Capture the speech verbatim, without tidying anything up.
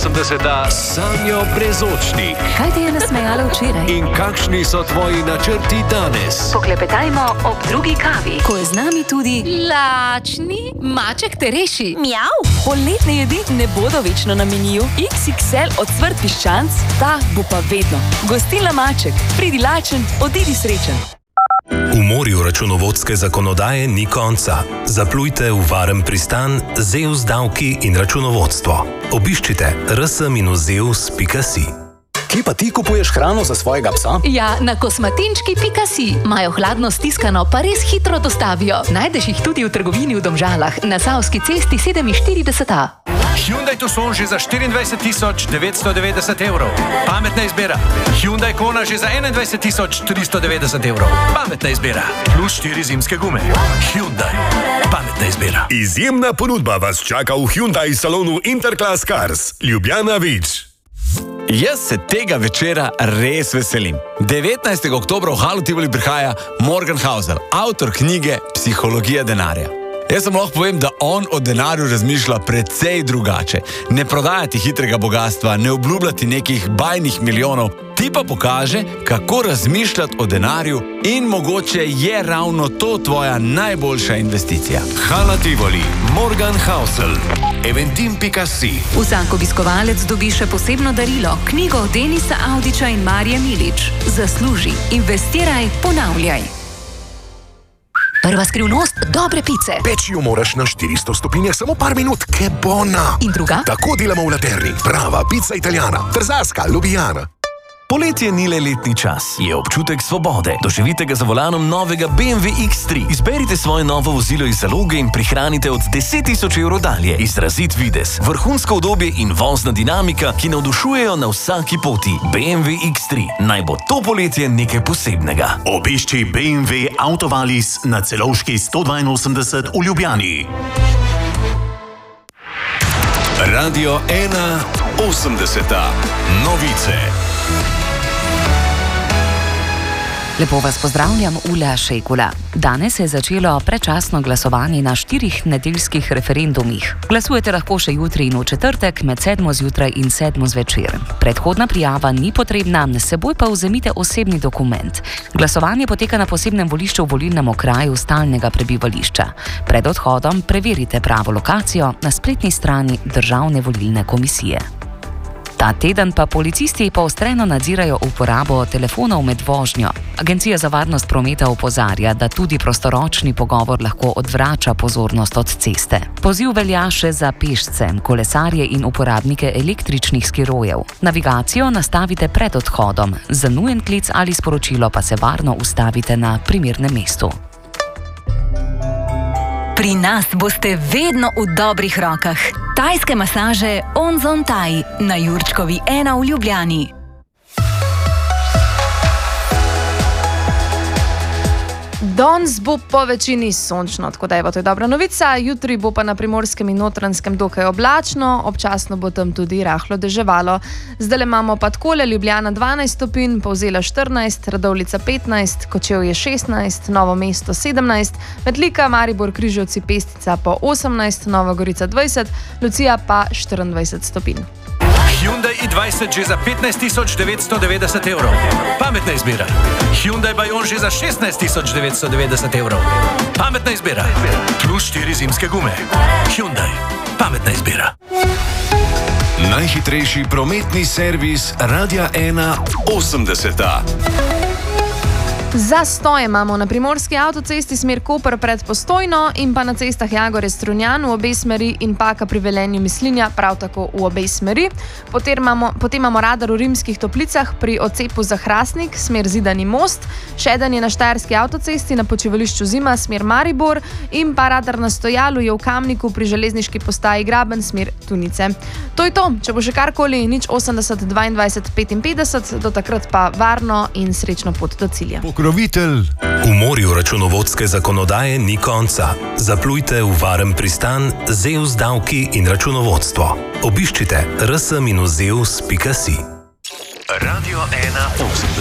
osemdeseta Sanjo Brezočnik. Kaj te je nasmejalo včeraj? In kakšni so tvoji načrti danes? Poklepetajmo ob drugi kavi, ko je z nami tudi lačni maček te reši. Mjav! Poletne jedi ne bodo večno na meniju. iks iks el ocvrt piščanc, ta bo pa vedno. Gostilna Maček, pridi lačen, odidi srečen. V morju računovodske zakonodaje ni konca. Zaplujte v varen pristan Zeus davki in računovodstvo. Obiščite r s minus zeus pika si. Kje pa ti kupuješ hrano za svojega psa? Ja, na kosmatinčki pika si. Imajo hladno stiskano, pa res hitro dostavijo. Najdeš jih tudi v trgovini v Domžalah, na Savski cesti sedeminštirideset a. Hyundai Tucson že za štiriindvajset tisoč devetsto devetdeset evrov. Pametna izbira. Hyundai Kona že za enaindvajset tisoč tristo devetdeset evrov. Pametna izbira. Plus štiri zimske gume. Hyundai. Pametna izbira. Izjemna ponudba vas čaka v Hyundai salonu Interclass Cars. Ljubljana Vič. Jaz se tega večera res veselim. devetnajstega oktobra v Halu Tivoli prihaja Morgan Housel, avtor knjige Psihologija denarja. Jaz sem lahko povem, da on o denarju razmišlja precej drugače. Ne prodajati hitrega bogatstva, ne obljubljati nekih bajnih milijonov, ti pa pokaže, kako razmišljati o denarju in mogoče je ravno to tvoja najboljša investicija. Hala Tivoli, Morgan Housel, eventim pika si. Vsak obiskovalec dobi še posebno darilo, knjigo Denisa Avdića in Marije Milič. Zasluži, investiraj, ponavljaj. Prva skrivnost dobre pice. Peči jo moraš na štiristo stopinjah samo par minut, ke bona. In druga? Tako delamo v Laterni. Prava pica italijana. Trzarska, Ljubljana. Poletje ni le letni čas, je občutek svobode. Doživite ga za volanom novega be em ve iks tri. Izberite svoje novo vozilo iz zaloge in prihranite od deset tisoč evrov dalje. Izrazit videz, vrhunsko udobje in vozna dinamika, ki navdušujejo na vsaki poti. be em ve iks tri. Naj bo to poletje nekaj posebnega. Obišči be em ve Autovalis na Celovški sto dvainosemdeset v Ljubljani. Radio ena osemdeseta Novice. Lepo vas pozdravljam, Ula Šekula. Danes je začelo predčasno glasovanje na štirih nedeljskih referendumih. Glasujete lahko še jutri in v četrtek med sedmo zjutraj in sedmo zvečer. Predhodna prijava ni potrebna, s seboj pa vzemite osebni dokument. Glasovanje poteka na posebnem volišču v volilnem okraju stalnega prebivališča. Pred odhodom preverite pravo lokacijo na spletni strani Državne volilne komisije. Ta teden pa policisti poostreno nadzirajo uporabo telefonov med vožnjo. Agencija za varnost prometa opozarja, da tudi prostoročni pogovor lahko odvrača pozornost od ceste. Poziv velja še za pešce, kolesarje in uporabnike električnih skirojev. Navigacijo nastavite pred odhodom, za nujen klic ali sporočilo pa se varno ustavite na primernem mestu. Pri nas boste vedno v dobrih rokah. Tajske masaže Onzon Thai na Jurčkovi ena v Ljubljani. Danes bo po večini sončno, tako da je to dobra novica. Jutri bo pa na Primorskem in Notranjskem dokaj oblačno, občasno bo tam tudi rahlo deževalo. Zdaj imamo pa takole: Ljubljana dvanajst stopinj, Polzela štirinajst, Radovljica petnajst, Kočevje šestnajst, Novo mesto sedemnajst, Metlika, Maribor, Križevci, Pestica po osemnajst, Nova Gorica dvajset, Lucija pa štiriindvajset stopinj. Hyundai i dvajset že za petnajst tisoč devetsto devetdeset evrov. Pametna izbira. Hyundai Bayon že za šestnajst tisoč devetsto devetdeset evrov. Pametna izbira. Plus štiri zimske gume. Hyundai. Pametna izbira. Najhitrejši prometni servis Radia ena osemdeseta. Zastoj imamo na Primorski avtocesti smer Koper pred Postojno in pa na cestah Jagore-Strunjan v obe smeri in Paka pri Velenju Mislinja prav tako v obe smeri. Potem imamo, potem imamo radar v Rimskih Toplicah pri odcepu za Hrastnik smer Zidani most, še eden je na Štajerski avtocesti na počivališču Zima smer Maribor in pa radar na Stojalu je v Kamniku pri železniški postaji Graben smer Tunice. To je to, če bo še karkoli, nič osemdeset dvaindvajset petinpetdeset, do takrat pa varno in srečno pot do cilja. Pokrovitelj. V morju računovodske zakonodaje ni konca. Zaplujte v varen pristan Zeus davki in računovodstvo. Obiščite r s minus zeus pika si. Radio ena osemdeset.